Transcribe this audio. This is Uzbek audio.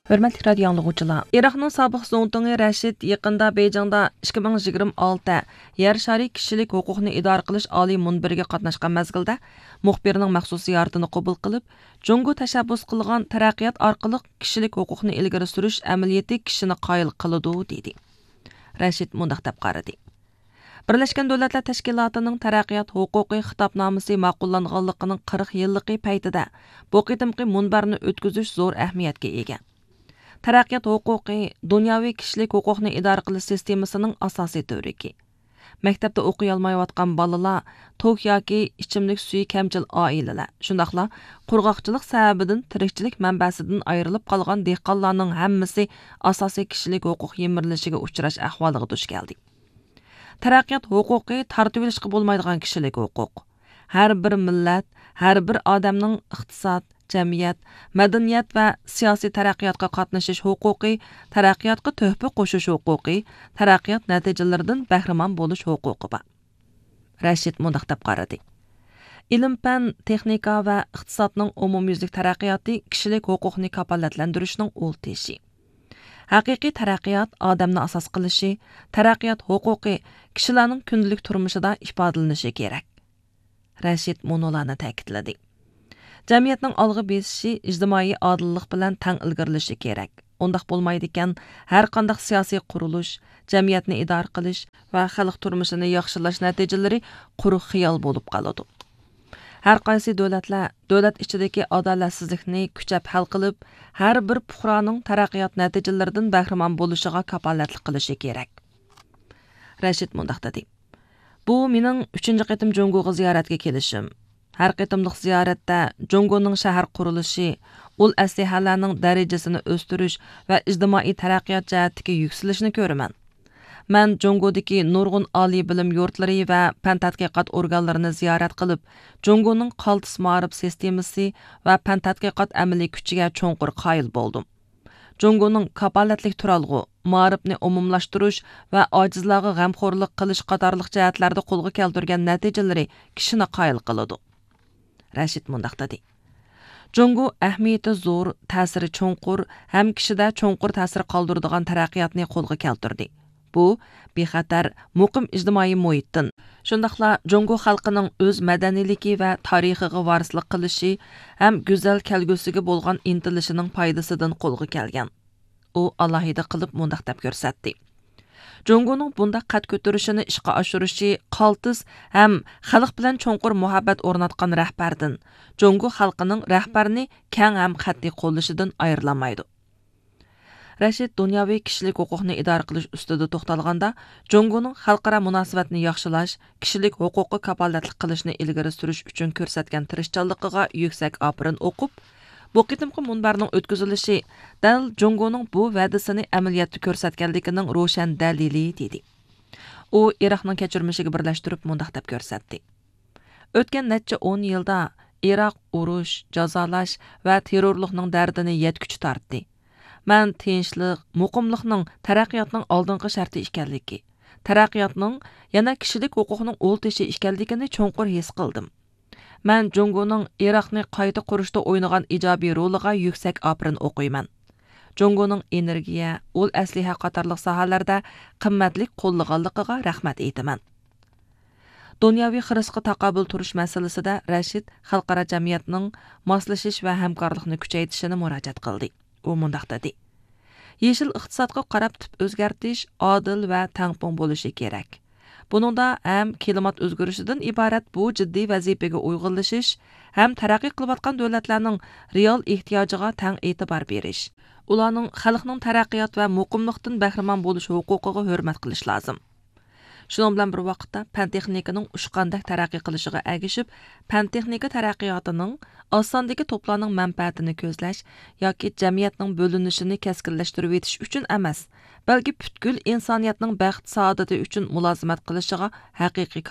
Hörmətli radio anlıqçılar, İraqның sobiq zondungi Rashid yaqında Beyjingda 2026 yer shari kishilik huquqni idora qilish oliy munbiriga qatnashgan mezgilda muxbirning maxsus ziyoratini qabul qilib, Jungo tashabbus qilgan taraqqiyot orqali kishilik huquqni ilgari surish amaliyoti kishini qoyil qiladi dedi. Rashid mundaq deb qaradi. Birleşken Devletler Teşkilatı'nın taraqqiyot huquqi xitobnomasi ma'qullanganligining 40 yilligi paytida bu qitimqi munbarni o'tkazish zo'r ahamiyatga ega. Taraqqiyot huquqi dunyoviy kishilik huquqni idora qilish sistemasining asosiy turiki. Maktabda o'qiy olmayotgan bolalar, to'q yoki ichimlik suyi kamchil oilalar, shundaqla qurg'oqchilik sababidan tirikchilik manbasidan ayrilib qolgan dehqonlarning hammasi asosiy kishilik huquq yemirilishiga uchrash ahvoliga duch keldi. Taraqqiyot huquqi tartib olishga bo'lmaydigan kishilik huquq. Har bir millat, har bir odamning iqtisod, jamiyat, madaniyat va siyosiy taraqqiyotga qatnashish huquqi, taraqqiyotga tuhfa qo'shish huquqi, taraqqiyot natijalaridan bahramand bo'lish huquqi bor. Rashid mundaq deb qaradi. Ilm-fan, texnika va iqtisodning umumyuzlik taraqqiyoti kishilik huquqni kafolatlantirishning o'lteshi. Haqiqiy taraqqiyot odamni asos qilishi, taraqqiyot huquqi kishilarning kundalik turmushida ifodalanishi kerak. Rashid monolarni ta'kidladi. Jamiyatning olg'a besishi ijtimoiy odillik bilan tang ilgirilishi kerak. Undaq bo'lmaydi ekan, har qanday siyosiy qurilish, jamiyatni idora qilish va xalq turmushini yaxshilash natijalari quruq xiyol bo'lib qoladi. Har qaysi davlatlar davlat ichidagi adolatsizlikni kuchab hal qilib, har bir fuqaroning taraqqiyot natijalaridan bahramand bo'lishiga kafolatlik qilishi kerak. Rashid mundaq dedi. Bu mening 3-chi qitim Jungoga ziyoratga kelishim. Har qitimliq ziyoratda Jungoning shahar qurilishi, ul aslihalarning darajasini o'stirish va ijtimoiy taraqqiyot jihatidagi yuksalishni ko'raman. Men Jungodagi nurg'un oliy bilim yurtlari va fan tadqiqot organlarini ziyorat qilib, Jungoning qaltis ma'rif sistemasi va fan tadqiqot amaliy kuchiga cho'nqur qoyil bo'ldim. Jungoning kafolatlik turalg'u, ma'rifni umumlashtirish va ojizlarga g'amxo'rlik qilish qatorliq jihatlarda qo'lga keltirgan natijalari kishini qoyil qiladi. Rashid mundaq dedi. Jungo ahamiyati zo'r, ta'siri cho'nqur, ham kishida cho'nqur ta'sir qoldiradigan taraqqiyotni qo'lga keltirdi. Bu bexatar, muqim ijtimoiy muhitdan, shundaqla Jungo xalqining o'z madaniyligi va tarixiga varislik qilishi ham go'zal kelgusiga bo'lgan intilishining foydasidan qo'lga kelgan. U alohida qilib mundaq deb ko'rsatdi. Jungoning bunda qad ko'tarishini ishga oshirishi qaltis ham xalq bilan cho'nqur muhabbat o'rnatgan rahbardan, Jungo xalqining rahbarni keng ham qat'iy qo'llashidan ayrilmaydi. Rashid dunyoviy kishilik huquqni idora qilish ustida to'xtalganda, Jungoning xalqaro munosabatni yaxshilash, kishilik huquqi kafolatlik qilishni ilgari surish uchun ko'rsatgan tirishchanligiga yuksak opirin o'qib, bu qitimqi munbarning o'tkazilishi dal Jungoning bu va'dasini amaliyotda ko'rsatganligining ro'shan dalili dedi. U Iroqning kechirmishiga birlashtirib mundaq deb ko'rsatdi. O'tgan necha 10 yilda Iroq urush, jazolash va terrorlikning dardini yetkuch tortdi. Men tinchlik, muqimlikning taraqqiyotning oldingi sharti ekanligi, taraqqiyotning yana kishilik huquqning o'lteshi ekanligini cho'nqur his qildim. Men Jungoning Iroqni qayta qurishda o'ynagan ijobiy roliga yuksak opirin o'qiyman. Jungoning energiya, ul asliha qatorliq sohalarda qimmatli qo'llaganligiga rahmat aytaman. Dunyoviy xirisga taqobil turish masalasida Rashid xalqaro jamiyatning moslashish va hamkorlikni kuchaytirishini murojaat qildi. U mundaq dedi. Yeşil iqtisodga qarab tip o'zgartish odil va tangpung bo'lishi kerak. Buningda ham klimat o'zgarishidan iborat bu jiddiy vazifaga uyg'unlashish, ham taraqqiy qilayotgan davlatlarning real ehtiyojiga tang e'tibor berish, ularning xalqning taraqqiyot va muqimlikdan bahramand bo'lish huquqiga hurmat qilish lozim. Shuning bilan bir vaqtda fan texnikaning ushqandak taraqqiy qilishiga ergishib, fan texnika taraqqiyotining osondagi to'plarning manfaatini ko'zlash yoki jamiyatning bo'linishini keskinlashtirib etish uchun emas, balki butkul insoniyatning baxt saodati uchun mulozimat qilishiga haqiqiy